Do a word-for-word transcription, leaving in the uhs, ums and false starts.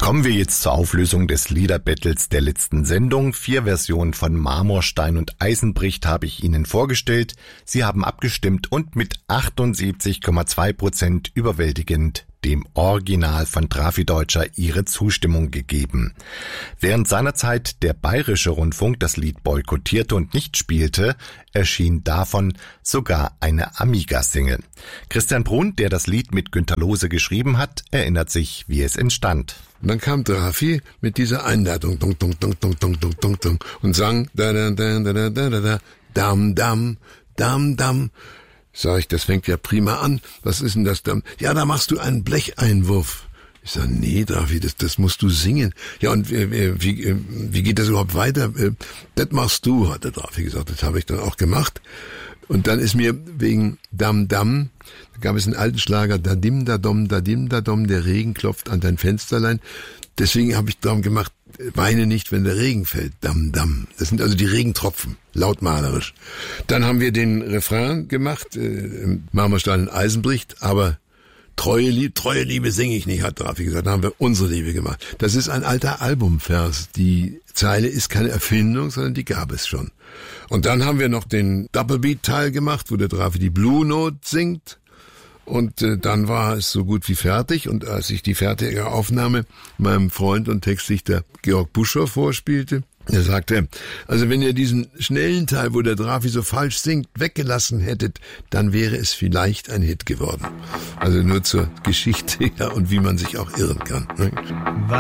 Kommen wir jetzt zur Auflösung des Liederbattles der letzten Sendung. Vier Versionen von Marmorstein und Eisenbricht habe ich Ihnen vorgestellt. Sie haben abgestimmt und mit achtundsiebzig Komma zwei Prozent überwältigend dem Original von Trafi-Deutscher ihre Zustimmung gegeben. Während seinerzeit der Bayerische Rundfunk das Lied boykottierte und nicht spielte, erschien davon sogar eine Amiga-Single. Christian Brun, der das Lied mit Günter Lose geschrieben hat, erinnert sich, wie es entstand. Und dann kam Trafi mit dieser Einleitung dun, dun, dun, dun, dun, dun, dun, dun, und sang da da da da da da da dam dam dam dam. Sag ich, das fängt ja prima an. Was ist denn das dann? Ja, da machst du einen Blecheinwurf. Ich sag, nee, Trafi, das, das musst du singen. Ja, und äh, wie, äh, wie geht das überhaupt weiter? Äh, das machst du, hat der Trafi gesagt. Das habe ich dann auch gemacht. Und dann ist mir wegen Dam Dam, da gab es einen alten Schlager, da dim da dom, da dim da dom, der Regen klopft an dein Fensterlein. Deswegen habe ich darum gemacht, weine nicht, wenn der Regen fällt. Dam, dam. Das sind also die Regentropfen, lautmalerisch. Dann haben wir den Refrain gemacht, äh, Marmorstein und Eisenbricht, aber treue Liebe, treue Liebe singe ich nicht, hat Trafi gesagt. Dann haben wir unsere Liebe gemacht. Das ist ein alter Albumvers. Die Zeile ist keine Erfindung, sondern die gab es schon. Und dann haben wir noch den Doublebeat-Teil gemacht, wo der Trafi die Blue Note singt. Und äh, dann war es so gut wie fertig. Und als ich die fertige Aufnahme meinem Freund und Textdichter Georg Buschow vorspielte, er sagte, also wenn ihr diesen schnellen Teil, wo der Trafi so falsch singt, weggelassen hättet, dann wäre es vielleicht ein Hit geworden. Also nur zur Geschichte, ja, und wie man sich auch irren kann. Ne?